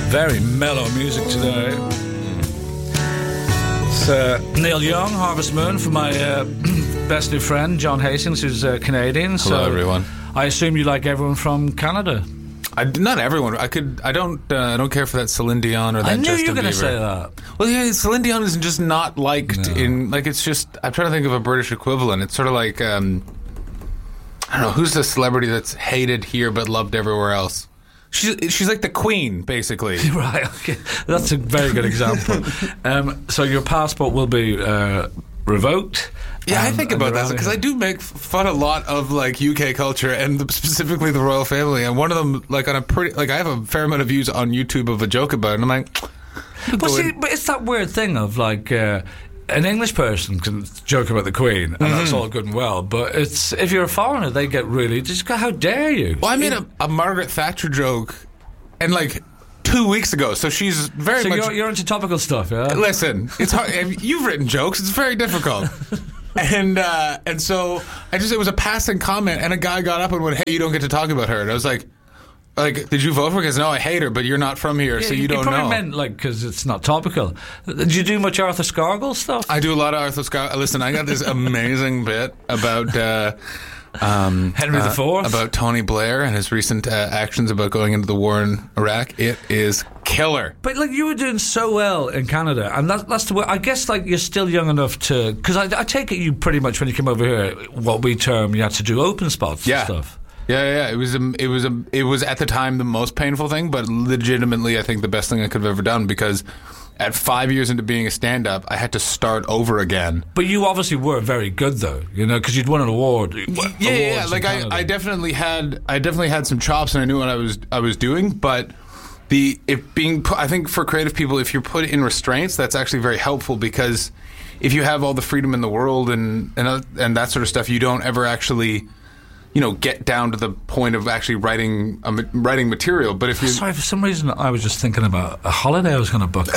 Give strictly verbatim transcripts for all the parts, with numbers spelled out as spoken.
Very mellow music today. It's uh, Neil Young, Harvest Moon, for my uh, best new friend, John Hastings, who's uh, Canadian. Hello, so everyone. I assume you like everyone from Canada. I, not everyone. I could. I don't. Uh, I don't care for that Celine Dion or that I knew Justin you were going Bieber. to say that. Well, yeah, Celine Dion is just not liked No. in. Like, it's just. I'm trying to think of a British equivalent. It's sort of like. Um, I don't know who's the celebrity that's hated here but loved everywhere else. She's she's like the Queen, basically. Right, okay. That's a very good example. um, so your passport will be uh, revoked. Yeah, I and- think and about the that because I rest- do make fun a lot of like U K culture and the, specifically the royal family. And one of them, like on a pretty, like I have a fair amount of views on YouTube of a joke about it. And I'm like, Well, see, but it's that weird thing of like uh, an English person can joke about the Queen, and Mm-hmm. that's all good and well. But it's if you're a foreigner, they get really just go, how dare you? well, I made a, a Margaret Thatcher joke, and like two weeks ago, so she's very So much. you're, you're into topical stuff, yeah? Listen, it's hard. You've written jokes; it's very difficult. And uh, and so I just it was a passing comment, and a guy got up and went, "Hey, you don't get to talk about her." And I was like, "Like, did you vote for her?" Because no, I hate her, but you're not from here, so you don't probably know. meant like because it's not topical. Did you do much Arthur Scargill stuff? I do a lot of Arthur Scott. Listen, I got this amazing bit about uh, um, Henry uh, the Fourth? about Tony Blair and his recent uh, actions about going into the war in Iraq. It is killer. But like you were doing so well in Canada, and that, that's the way. I guess like you're still young enough to, because I, I take it you pretty much when you came over here, what we term you had to do open spots Yeah. and stuff. Yeah, yeah, yeah. It was a, it was a, it was at the time the most painful thing, but legitimately, I think the best thing I could have ever done because at five years into being a stand-up, I had to start over again. But you obviously were very good, though, you know, because you'd won an award. Yeah, yeah, yeah. Like I, I definitely had, I definitely had some chops, and I knew what I was, I was doing. But the if being, put, I think for creative people, if you're put in restraints, that's actually very helpful because if you have all the freedom in the world and and uh, and that sort of stuff, you don't ever actually, you know, get down to the point of actually writing um, writing material. But if you, Sorry, for some reason I was just thinking about a holiday I was going to book.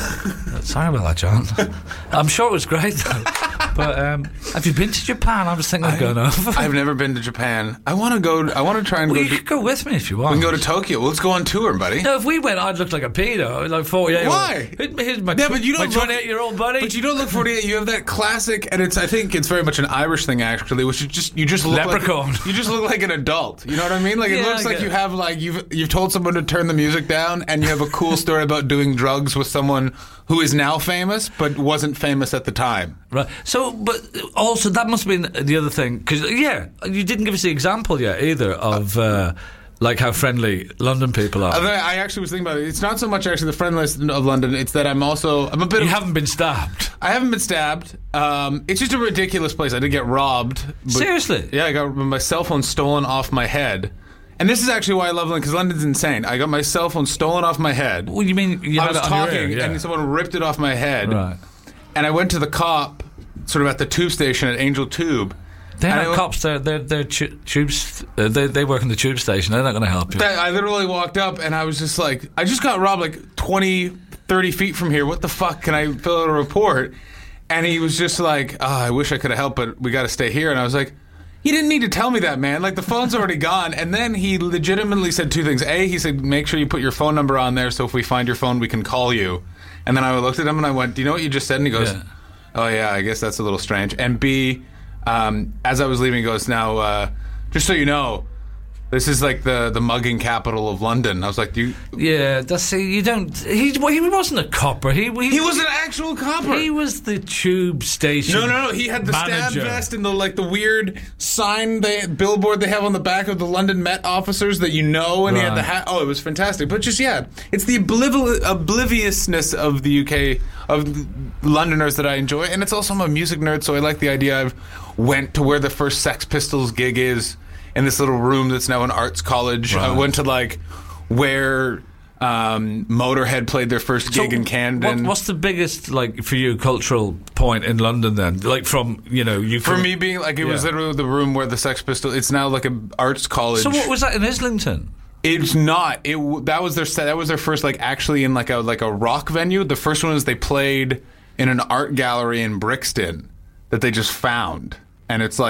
Sorry about that, John. I'm sure it was great, though. But um, have you been to Japan? I was thinking of going over. I've never been to Japan. I want to go. I want to try and Well, go. you Do, could go with me if you want. we can go to Tokyo. Well, let's go on tour, buddy. No, if we went, I'd look like a pedo, like forty-eight. Why? Here's my, Yeah, but you don't my look- twenty-eight-year-old buddy. But you don't look forty-eight. You have that classic, and it's. I think it's very much an Irish thing, actually, which is just you just look Leprechaun. Like, you just look like an adult. You know what I mean? Like it Yeah, looks I like get you it. have like you've you've told someone to turn the music down, and you have a cool story about doing drugs with someone who is now famous but wasn't famous at the time. Right. So, but also that must have been the other thing, because yeah, you didn't give us the example yet either of uh, like how friendly London people are. I actually was thinking about it. It's not so much actually the friendliness of London. It's that I'm also I'm a bit. You of, haven't been stabbed. I haven't been stabbed. Um, it's just a ridiculous place. I did get robbed. But, Seriously? Yeah, I got my cell phone stolen off my head. And this is actually why I love London, because London's insane. I got my cell phone stolen off my head. Well, you mean you I had was it on your talking, ear, yeah. and someone ripped it off my head. Right. And I went to the cop, sort of at the tube station at Angel Tube. They're And I not went- cops. They're they're, they're tu- tubes. Uh, they they work in the tube station. They're not going to help you. That- I literally walked up, and I was just like, I just got robbed like twenty, thirty feet from here. What the fuck? Can I fill out a report? And he was just like, oh, I wish I could have helped, but we got to stay here. And I was like, you didn't need to tell me that, man. Like, the phone's already gone. And then he legitimately said two things. A, he said, make sure you put your phone number on there so if we find your phone, we can call you. And then I looked at him and I went, do you know what you just said? And he goes, Yeah. oh, yeah, I guess that's a little strange. And B, um, as I was leaving, he goes, now, uh, just so you know, this is like the, the mugging capital of London. I was like, do you... Yeah, that's see, you don't. He well, he wasn't a copper. He he, He was an actual copper. He was the tube station. No, no, no. He had the manager. stab vest and the like the weird sign they billboard they have on the back of the London Met officers that you know, and he had the Right. hat. Oh, it was fantastic. But just yeah, it's the obliv- obliviousness of the U K of Londoners that I enjoy, and it's also I'm a music nerd, so I like the idea. I've went to where the first Sex Pistols gig is in this little room that's now an arts college. I Right. went to like where. Um, Motorhead played their first gig in Camden. What, what's the biggest, like, for you, cultural point in London then? Like, from, you know, you For come- me, being like, it was Yeah. literally the room where the Sex Pistols. It's now like an arts college. So what was that in Islington? It's not. It w- that was their set. That was their first like actually in like a like a rock venue. The first one was they played in an art gallery in Brixton that they just found, and it's like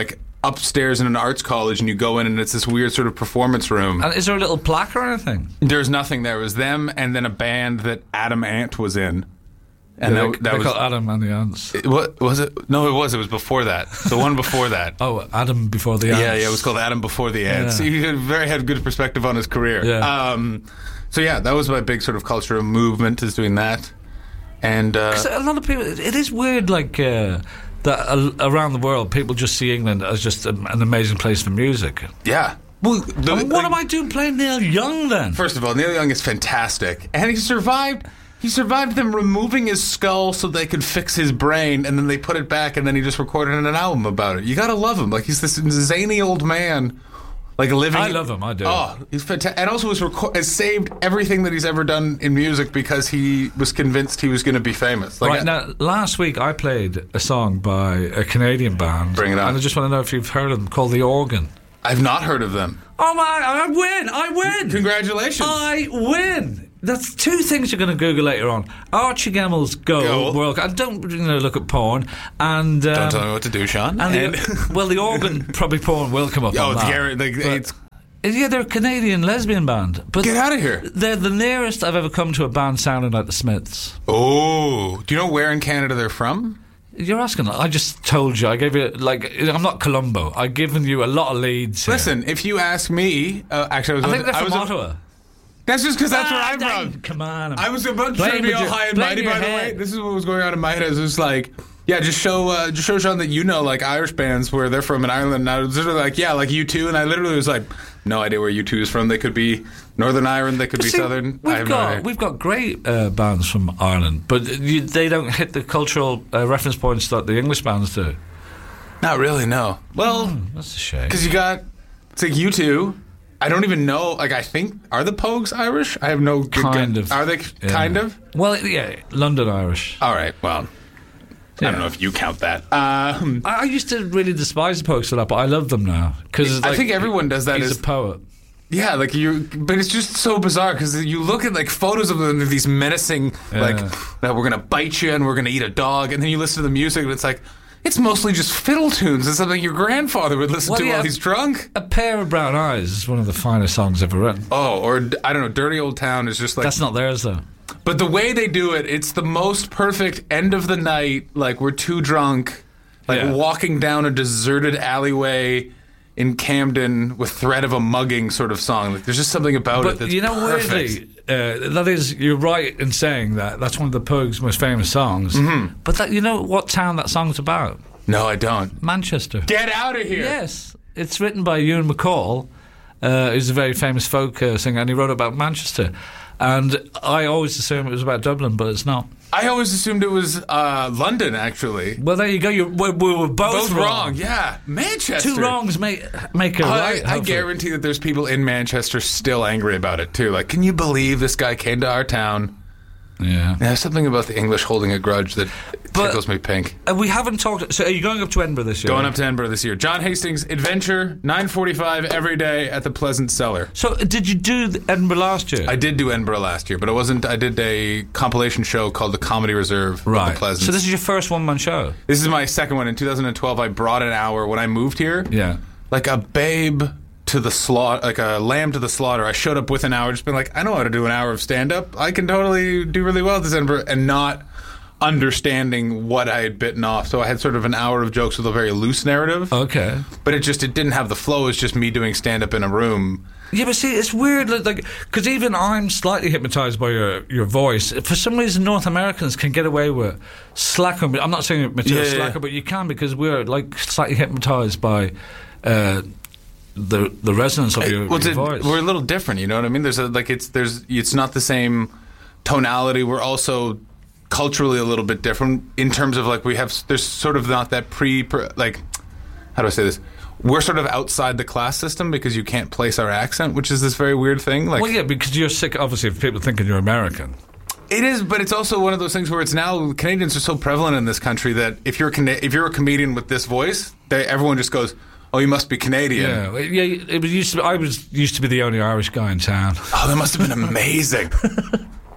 upstairs in an arts college, and you go in, and it's this weird sort of performance room. And is there a little plaque or anything? There's nothing there. It was them, and then a band that Adam Ant was in. And yeah, that, they, that they was called Adam and the Ants. It, what was it? No, it was. It was before that. The one before that. Oh, Adam before the Ants. Yeah, yeah. It was called Adam Before the Ants. Yeah. He had very had good perspective on his career. Yeah. Um, so yeah, that was my big sort of cultural movement, is doing that. And uh, 'Cause a lot of people, it is weird, like uh, that uh, around the world, people just see England as just a, an amazing place for music. yeah. Well, the, And what like, am I doing playing Neil Young then? First of all, Neil Young is fantastic, and he survived. He survived them removing his skull so they could fix his brain, and then they put it back, and then he just recorded an album about it. You gotta love him. Like, he's this zany old man, like living. I love him. I do. Oh, he's fantastic, and also has, reco- has saved everything that he's ever done in music because he was convinced he was going to be famous. Like, Right, now, last week I played a song by a Canadian band. Bring it on. And I just want to know if you've heard of them, called The Organ. I've not heard of them. Oh my, I win! I win! Congratulations! I win! That's two things you're going to Google later on. Archie Gemmell's Go, Go. World. I don't you know, look at porn. And um, Don't tell me what to do, Sean. And And- the, well, the organ, probably porn will come up oh, on it's that. Gary, like, But- it's yeah, they're a Canadian lesbian band. But get out of here. they're the nearest I've ever come to a band sounding like the Smiths. Oh, do you know where in Canada they're from? You're asking. I just told you. I gave you, like, I'm not Columbo. I've given you a lot of leads here. Listen, if you ask me, uh, actually, I was. I think they're I from was Ottawa. That's just because that's where Ah, I'm dang, from. Come on. I was about to Blame try to be with all your- high and blame mighty, your by the way. head. This is what was going on in my head. It was just like, yeah, just show, uh, just show Sean that you know, like, Irish bands where they're from in Ireland. And I was literally like, yeah, like U two, and I literally was like, no idea where U two is from. They could be Northern Ireland, they could be See, Southern. I We've have no got idea. we've got great uh, bands from Ireland, but you, they don't hit the cultural uh, reference points that the English bands do. Not really, no. Well, That's a shame. because you got, it's like U two. I don't even know. Like, I think, are the Pogues Irish? I have no good Kind gu- of. Are they Yeah. kind of? Well, yeah, London Irish. All right. Well, I Yeah. don't know if you count that. Um, I, I used to really despise the Pogues for that, but I love them now because I think everyone does that. He's Is a poet. yeah, like you. But it's just so bizarre because you look at like photos of them, they're these menacing, like Yeah. that we're gonna bite you and we're gonna eat a dog, and then you listen to the music and it's like. It's mostly just fiddle tunes. It's something your grandfather would listen Well, to yeah. while he's drunk. A Pair of Brown Eyes is one of the finest songs ever written. Oh, or I don't know, Dirty Old Town is just like. That's not theirs though. But the way they do it, it's the most perfect end of the night. Like we're too drunk, like Yeah. walking down a deserted alleyway in Camden with threat of a mugging sort of song. Like there's just something about it But that's you know, perfect. weirdly, uh, that is, you're right in saying that. That's one of the Pogues' most famous songs. Mm-hmm. But that, you know what town that song's about? No, I don't. Manchester. Get out of here! Yes, it's written by Ewan McCall, uh, who's a very famous folk uh, singer, and he wrote about Manchester. And I always assumed it was about Dublin, but it's not. I always assumed it was uh, London. Actually, Well, there you go. You're, we, we were both, both wrong. Yeah, Manchester. Two wrongs make make a I, right. I hopefully. guarantee that there's people in Manchester still angry about it too. Like, can you believe this guy came to our town? Yeah. There's something about the English holding a grudge that But- tickles me pink. Uh, we haven't talked. So, are you going up to Edinburgh this year? Going up to Edinburgh this year. John Hastings Adventure, nine forty-five every day at the Pleasant Cellar. So, uh, did you do the Edinburgh last year? I did do Edinburgh last year, but it wasn't. I did a compilation show called the Comedy Reserve of right. the Pleasant. So, this is your first one man show. This is my second one. In two thousand twelve, I brought an hour when I moved here. Yeah. Like a babe to the slaughter, like a lamb to the slaughter. I showed up with an hour, just been like, I know how to do an hour of stand-up. I can totally do really well at this Edinburgh, and not understanding what I had bitten off. So I had sort of an hour of jokes with a very loose narrative. Okay. But it just, it didn't have the flow. It's just me doing stand-up in a room. Yeah, but see, it's weird, like, because even I'm slightly hypnotised by your, your voice. For some reason, North Americans can get away with slacker. I'm not saying material Yeah, yeah. slacker, but you can because we're like slightly hypnotised by uh, the the resonance of your, Well, your it's a- voice. we're a little different, you know what I mean? There's a, like it's there's it's not the same tonality. We're also culturally a little bit different in terms of like we have there's sort of not that pre per, like how do I say this? We're sort of outside the class system because you can't place our accent, which is this very weird thing. Like Well, yeah, because you're sick, obviously, of people thinking you're American. it is, but it's also one of those things where it's now Canadians are so prevalent in this country that if you're a Cana- if you're a comedian with this voice, they, everyone just goes, "Oh, you must be Canadian." Yeah, well, yeah. It was used to. I was used to be the only Irish guy in town. Oh, that must have been amazing.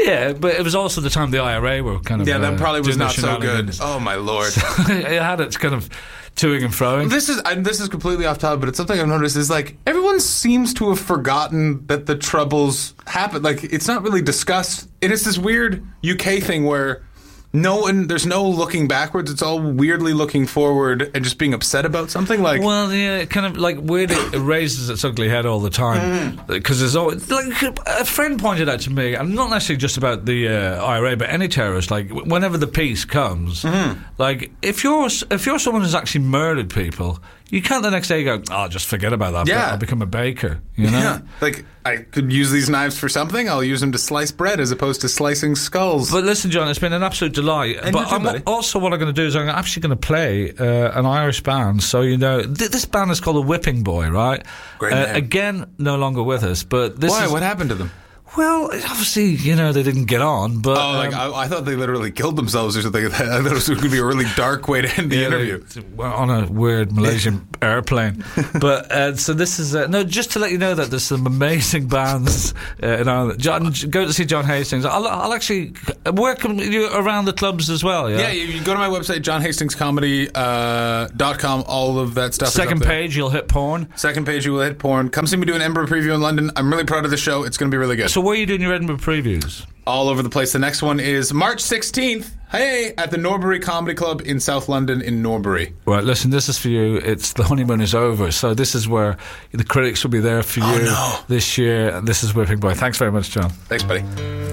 Yeah, but it was also the time the I R A were kind of Yeah, that uh, probably was doing the not so good. shenanigans. Oh my lord. It had its kind of toing and froing. This is and this is completely off topic, but it's something I've noticed is like everyone seems to have forgotten that the Troubles happened. Like it's not really discussed, and it's this weird U K thing where no one, there's no looking backwards. It's all weirdly looking forward and just being upset about something. Like, well, yeah, it kind of like weird. It raises its ugly head all the time because there's always like a friend pointed out to me, and not necessarily just about the uh, I R A, but any terrorist. Like whenever the peace comes, mm-hmm. like if you're if you're someone who's actually murdered people, you can't the next day go, oh, just forget about that. Yeah. I'll become a baker. You know, yeah. Like I could use these knives for something. I'll use them to slice bread as opposed to slicing skulls. But listen, John, it's been an absolute delight. And but too, I'm buddy. also what I'm going to do is I'm actually going to play uh, an Irish band. So you know, th- this band is called the Whipping Boy, right? Great uh, name. Again, no longer with us. But this Why? is What happened to them? well, obviously, you know, they didn't get on. But Oh, like um, I, I thought they literally killed themselves or something. I thought it was going to be a really dark way to end the yeah, interview. they were on a weird Malaysian airplane. But uh, so this is uh, no, just to let you know that there's some amazing bands uh, in Ireland. John, go to see John Hastings. I'll, I'll actually work you around the clubs as well. Yeah, Yeah, you, you go to my website, john hastings comedy dot com. All of that stuff. Second is up there. page, you'll hit porn. Second page, you will hit porn. Come see me do an Edinburgh preview in London. I'm really proud of the show. It's going to be really good. So where are you doing your Edinburgh previews? All over the place. The next one is March sixteenth. Hey, at the Norbury Comedy Club in South London in Norbury. Right, listen, this is for you. It's the honeymoon is over, so this is where the critics will be there for Oh, you no. this year. And this is Whipping Boy. Thanks very much, John. Thanks, buddy.